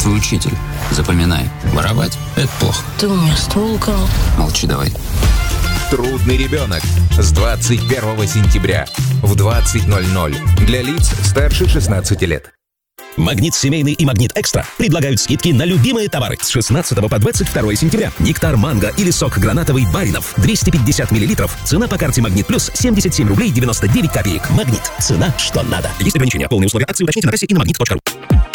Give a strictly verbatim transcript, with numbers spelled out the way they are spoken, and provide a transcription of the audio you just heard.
твой учитель. Запоминай, воровать – это плохо. Ты у меня ствол украл. Молчи давай. «Трудный ребенок» с двадцать первого сентября в двадцать ноль ноль для лиц старше шестнадцати лет. Магнит Семейный и Магнит Экстра предлагают скидки на любимые товары с шестнадцатого по двадцать второе сентября. Нектар манго или сок гранатовый Баринов двести пятьдесят миллилитров. Цена по карте Магнит Плюс семьдесят семь рублей девяносто девять копеек. Магнит. Цена, что надо. Есть ограничения. Полные условия акции уточните на кассе и на магнит точка ру.